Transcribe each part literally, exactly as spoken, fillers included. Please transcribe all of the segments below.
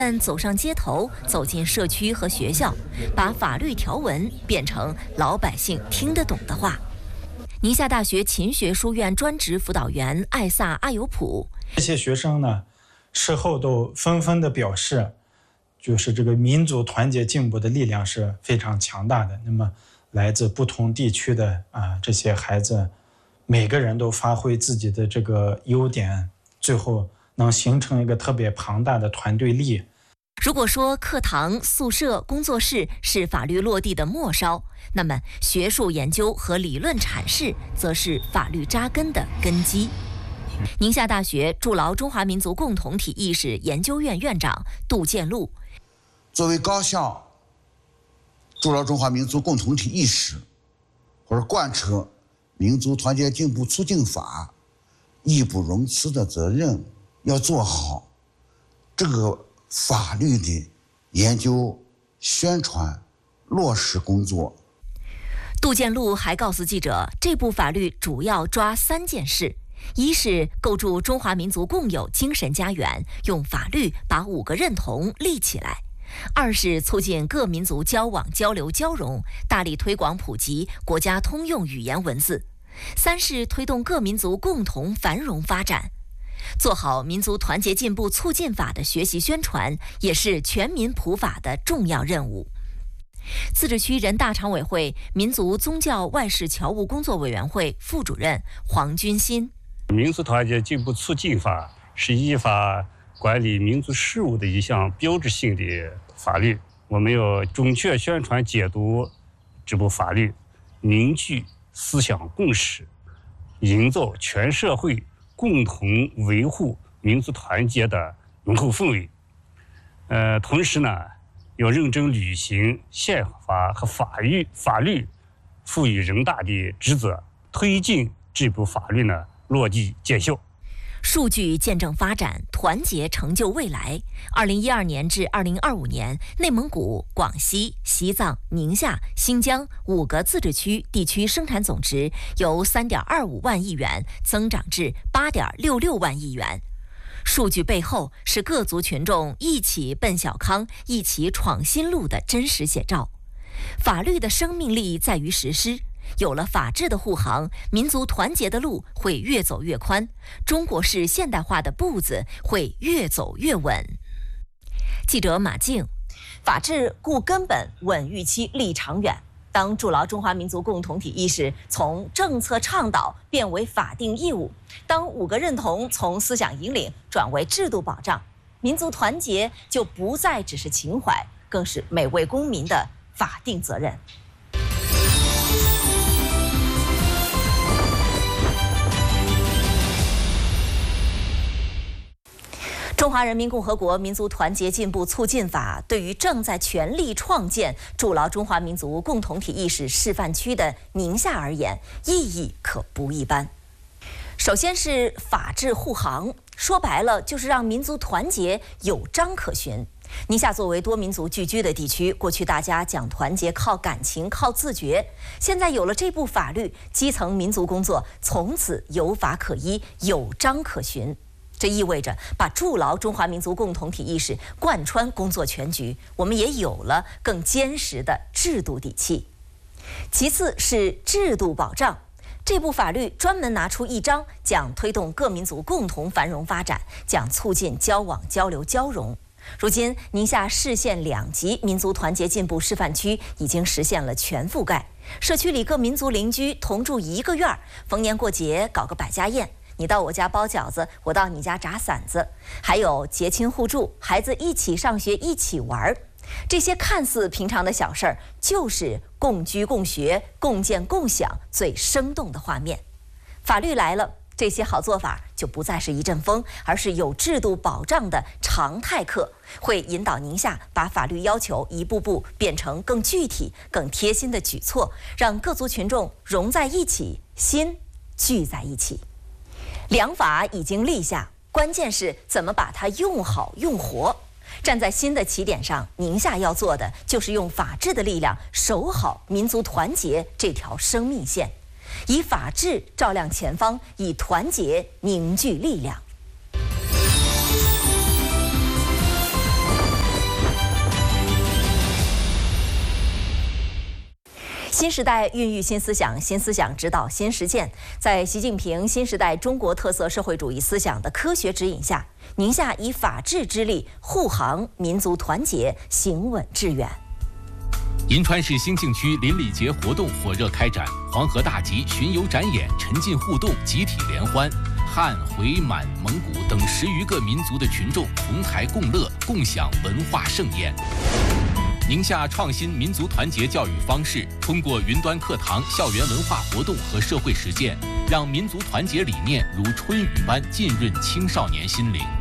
走上街头，走进社区和学校，把法律条文变成老百姓听得懂的话。宁夏大学勤学书院专职辅导员艾萨阿尤普， 这些学生呢，事后都纷纷的表示，就是这个民族团结进步的力量是非常强大的。那么，来自不同地区的啊这些孩子，每个人都发挥自己的这个优点，最后能形成一个特别庞大的团队力。 如果说课堂、宿舍、工作室是法律落地的末梢，那么学术研究和理论阐释则是法律扎根的根基。宁夏大学筑牢中华民族共同体意识研究院院长杜建禄， 作为高校筑牢中华民族共同体意识，或者贯彻民族团结进步促进法义不容辞的责任，要做好这个法律的研究、宣传、落实工作。 杜建禄还告诉记者，这部法律主要抓三件事：一是构筑中华民族共有精神家园，用法律把五个认同立起来；二是促进各民族交往、交流、交融，大力推广普及国家通用语言文字；三是推动各民族共同繁荣发展。做好民族团结进步促进法的学习宣传，也是全民普法的重要任务。自治区人大常委会民族宗教外事侨务工作委员会副主任黄军新， 民族团结进步促进法是依法管理民族事务的一项标志性的法律，我们要准确宣传解读这部法律，凝聚思想共识，营造全社会共同维护民族团结的浓厚氛围。呃，同时呢，要认真履行宪法和法律法律赋予人大的职责，推进这部法律呢落地见效。 数据见证发展，团结成就未来。二零一二年至二零二五年，内蒙古、广西、西藏、宁夏、新疆五个自治区地区生产总值由三点二五万亿元增长至八点六六万亿元。数据背后是各族群众一起奔小康、一起闯新路的真实写照。法律的生命力在于实施。有了法治的护航，民族团结的路会越走越宽，中国式现代化的步子会越走越稳。记者马静，法治固根本、稳预期、立长远。当筑牢中华民族共同体意识从政策倡导变为法定义务，当五个认同从思想引领转为制度保障，民族团结就不再只是情怀，更是每位公民的法定责任。中华人民共和国民族团结进步促进法对于正在全力创建筑牢中华民族共同体意识示范区的宁夏而言，意义可不一般。首先是法治护航，说白了就是让民族团结有章可循。宁夏作为多民族聚居的地区，过去大家讲团结靠感情、靠自觉，现在有了这部法律，基层民族工作从此有法可依、有章可循。这意味着把筑牢中华民族共同体意识贯穿工作全局，我们也有了更坚实的制度底气。其次是制度保障，这部法律专门拿出一章讲推动各民族共同繁荣发展，讲促进交往、交流、交融。如今，宁夏市县两级民族团结进步示范区已经实现了全覆盖，社区里各民族邻居同住一个院儿，逢年过节搞个百家宴。你到我家包饺子，我到你家炸馓子，还有结亲互助，孩子一起上学一起玩，这些看似平常的小事儿，就是共居共学、共建共享最生动的画面。法律来了，这些好做法就不再是一阵风，而是有制度保障的常态课，会引导宁夏把法律要求一步步变成更具体、更贴心的举措，让各族群众融在一起，心聚在一起。良法已经立下，关键是怎么把它用好用活。站在新的起点上，宁夏要做的就是用法治的力量守好民族团结这条生命线，以法治照亮前方，以团结凝聚力量。 新时代孕育新思想，新思想指导新实践。在习近平新时代中国特色社会主义思想的科学指引下，宁夏以法治之力护航民族团结，行稳致远。 银川市兴庆区邻里节活动火热开展，黄河大集巡游展演、沉浸互动、集体联欢。汉、回、满、蒙古等十余个民族的群众同台共乐，共享文化盛宴。宁夏创新民族团结教育方式，通过云端课堂、校园文化活动和社会实践，让民族团结理念如春雨般浸润青少年心灵。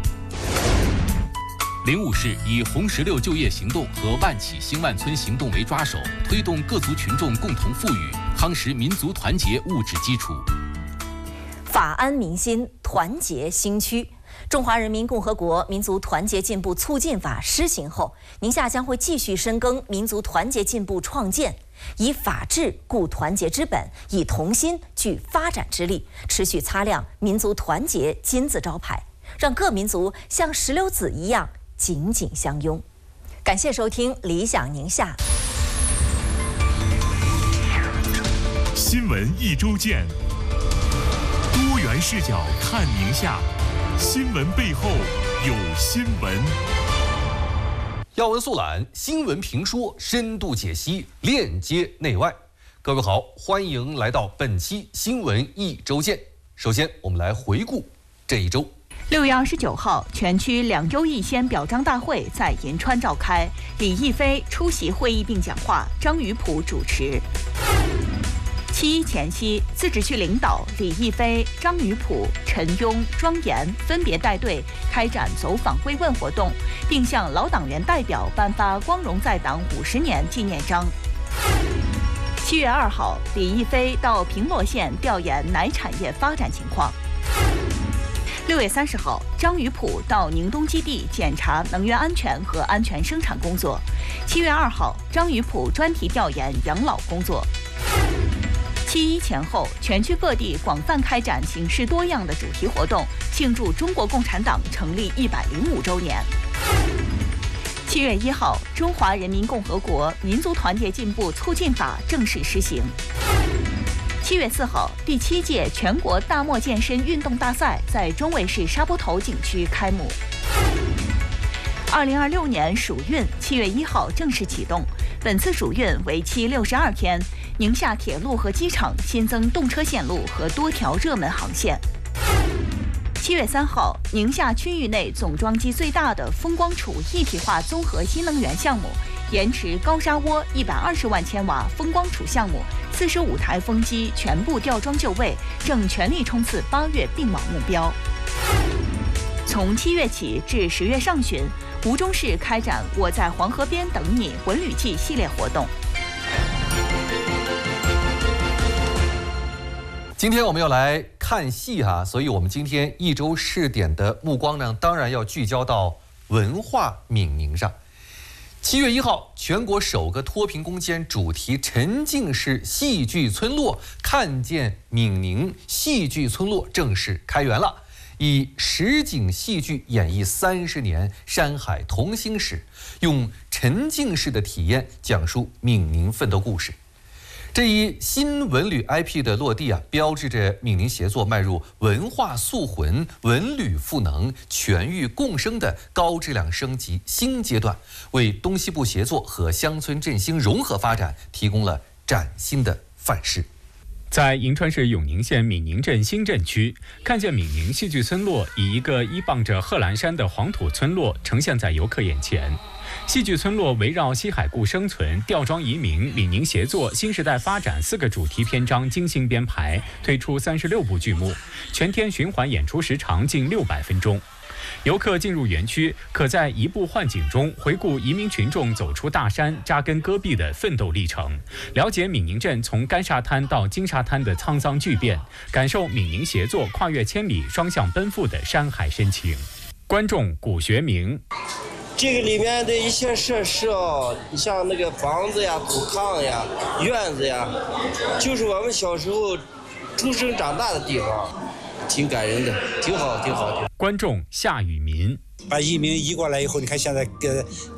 灵武市以红石榴就业行动和万企兴万村行动为抓手，推动各族群众共同富裕，夯实民族团结物质基础。 法安民心，团结兴区。中华人民共和国民族团结进步促进法施行后，宁夏将会继续深耕民族团结进步创建，以法治固团结之本，以同心聚发展之力，持续擦亮民族团结金字招牌，让各民族像石榴籽一样紧紧相拥。感谢收听《理想宁夏》 新闻一周见，多元视角看宁夏。新闻背后有新闻， 要闻速览，新闻评说，深度解析，链接内外。各位好，欢迎来到本期新闻一周见。首先，我们来回顾这一周。 六月二十九号，全区两优一先表彰大会在银川召开，李毅飞出席会议并讲话，张宇普主持。七一前夕，自治区领导李毅飞、张宇普、陈庸、庄严分别带队开展走访慰问活动，并向老党员代表颁发光荣在党五十年纪念章。七月二号，李毅飞到平洛县调研奶产业发展情况。六月三十号，张宇普到宁东基地检查能源安全和安全生产工作。七月二号，张宇普专题调研养老工作。七一前后，全区各地广泛开展形式多样的主题活动，庆祝中国共产党成立一百零五周年。七月一号，中华人民共和国民族团结进步促进法正式施行。七月四号，第七届全国大漠健身运动大赛在中卫市沙坡头景区开幕。二零二六年暑运七月一号正式启动，本次暑运为期六十二天。宁夏铁路和机场新增动车线路和多条热门航线。七月三号，宁夏区域内总装机最大的风光储一体化综合新能源项目——盐池高沙窝一百二十万千瓦风光储项目，四十五台风机全部吊装就位，正全力冲刺八月并网目标。从七月起至十月上旬，吴忠市开展“我在黄河边等你”文旅季系列活动。 今天我们要来看戏哈、啊，所以我们今天一周试点的目光呢，当然要聚焦到文化闽宁上。七月一号，全国首个脱贫攻坚主题沉浸式戏剧村落“看见闽宁戏剧村落”正式开园了。以实景戏剧演绎三十年山海同心史，用沉浸式的体验讲述闽宁奋斗故事。这一新文旅 I P 的落地啊，标志着闽宁协作迈入文化塑魂、文旅赋能、全域共生的高质量升级新阶段，为东西部协作和乡村振兴融合发展提供了崭新的范式。 在银川市永宁县闽宁镇新镇区，看见闽宁戏剧村落以一个依傍着贺兰山的黄土村落呈现在游客眼前。戏剧村落围绕西海固生存、吊装移民、闽宁协作、新时代发展四个主题篇章精心编排，推出三十六部剧目，全天循环演出时长近六百分钟。游客进入园区，可在移步换景中回顾移民群众走出大山、扎根戈壁的奋斗历程，了解闽宁镇从干沙滩到金沙滩的沧桑巨变，感受闽宁协作跨越千里、双向奔赴的山海深情。观众古学明。 这个里面的一些设施哦，你像那个房子呀、土炕呀、院子呀，就是我们小时候出生长大的地方，挺感人的，挺好，挺好。挺好。 观众夏雨民。 把移民移过来以后，你看现在跟